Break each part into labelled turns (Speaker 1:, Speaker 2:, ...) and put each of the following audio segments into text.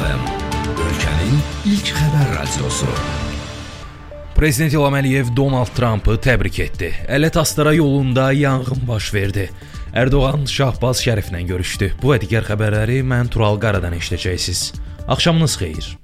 Speaker 1: FM, ölkənin ilk xəbər radiosu.
Speaker 2: Prezident İlham Əliyev Donald Trampı təbrik etdi. Ələt Astara yolunda yanğın baş verdi. Erdoğan Şahbaz Şəriflə görüşdü. Bu və digər xəbərləri mən Tural Qaradan eşidəcəksiniz. Axşamınız xeyir.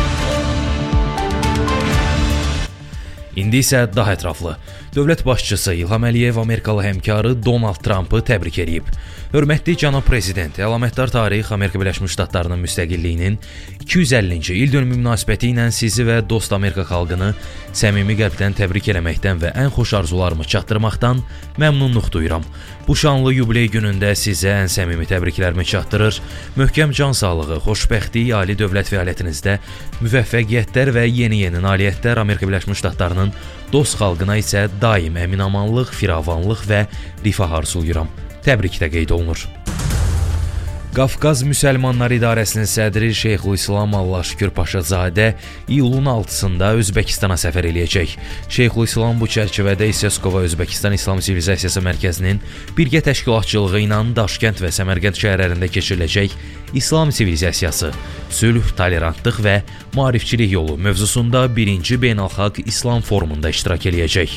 Speaker 2: İndi isə daha ətraflı. Dövlət başçısı İlham Əliyev Amerikalı həmkarı Donald Trampı təbrik edib. Hörmətli cənab prezident, əlamətdar tarix Amerika Birləşmiş Ştatlarının müstəqilliyinin 250-ci il dönümü münasibəti ilə sizi və dost Amerika xalqını səmimi qəlbdən təbrik eləməkdən və ən xoş arzularımı çatdırmaqdan məmnunluq duyuram. Bu şanlı yubiley günündə sizə ən səmimi təbriklərimi çatdırır. Möhkəm can sağlığı, xoşbəxtlik, ali dövlət fəaliyyətinizdə müvəffəqiyyətlər və yeni nailiyyətlər Amerika Birləşmiş Ştatlarının dost xalqına isə daim əminamanlıq, firavanlıq və rifah arzulayıram. Təbrikdə qeyd olunur. Qafqaz Müsəlmanlar İdarəsinin sədri Şeyxülislam Allah-Şükür Paşazadə iyulun 6-sında Özbəkistana səfər eləyəcək. Şeyxülislam bu çərçivədə İSESKO Özbəkistan İslam Sivilizasiyası Mərkəzinin birgə təşkilatçılığı ilə Daşkənd və Səmərqənd şəhərlərində keçiriləcək İslam Sivilizasiyası, sülh, tolerantlıq və maarifçilik yolu mövzusunda 1-ci Beynəlxalq İslam Forumunda iştirak eləyəcək.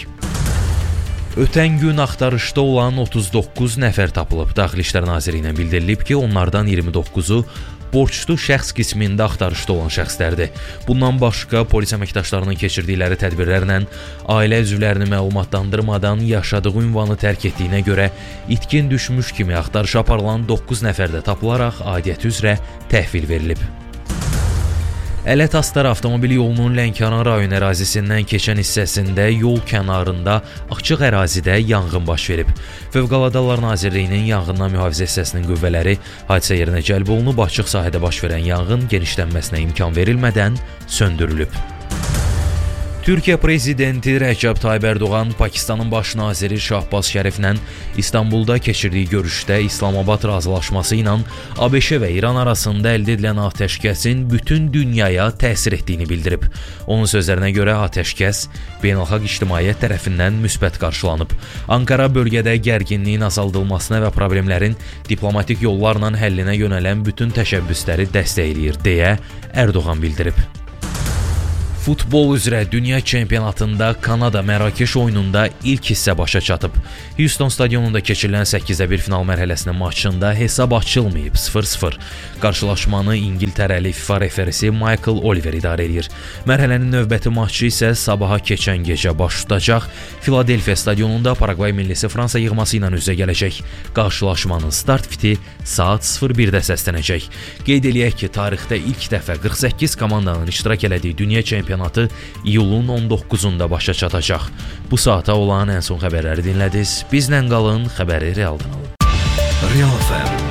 Speaker 2: Ötən gün axtarışda olan 39 nəfər tapılıb. Daxili İşlər Nazirliyinə bildirilib ki, onlardan 29-u borclu şəxs qismində axtarışda olan şəxslərdir. Bundan başqa polis əməkdaşlarının keçirdikləri tədbirlərlə ailə üzvlərini məlumatlandırmadan yaşadığı ünvanı tərk etdiyinə görə itkin düşmüş kimi axtarış aparılan 9 nəfər də tapılaraq aidiyyəti üzrə təhvil verilib. Ələt Astara avtomobil yolunun Lənkəran rayon ərazisindən keçən hissəsində yol kənarında açıq ərazidə yanğın baş verib. Fövqəladə Hallar Nazirliyinin yanğından mühafizə hissəsinin qüvvələri hadisə yerinə cəlb olunub, açıq sahədə baş verən yanğın genişlənməsinə imkan verilmədən söndürülüb. Türkiyə prezidenti Rəcəb Tayyib Erdoğan Pakistanın baş naziri Şahbaz Şəriflə İstanbulda keçirdiyi görüşdə İslamabad razılaşması ilə ABŞ və İran arasında əldə edilən atəşkəsin bütün dünyaya təsir etdiyini bildirib. Onun sözlərinə görə atəşkəs beynəlxalq ictimaiyyət tərəfindən müsbət qarşılanıb. Ankara bölgədə gərginliyin azaldılmasına və problemlərin diplomatik yollarla həllinə yönələn bütün təşəbbüsləri dəstəkləyir deyə Erdoğan bildirib. Futbol üzrə dünya çempionatında Kanada Mərakeş oyununda ilk hissə başa çatıb. Houston stadionunda keçirilən 8-1 final mərhələsinin maçında hesab açılmayıb 0-0. Qarşılaşmanı İngiltərəli FIFA referisi Michael Oliver idarə edir. Mərhələnin növbəti maçı isə sabaha keçən gecə baş tutacaq. Filadelfiya stadionunda Paragvay millisi Fransa yığması ilə üzə gələcək. Qarşılaşmanın start fiti saat 01-də səslənəcək. Qeyd eləyək ki, tarixdə ilk dəfə 48 komandanın iştirak elədiyi dünya çempionatı iyulun 19-unda başa çatacaq. Bu saata olan ən son xəbərləri dinlədiniz. Bizlə qalın, xəbəri realdan alın.
Speaker 1: Real FM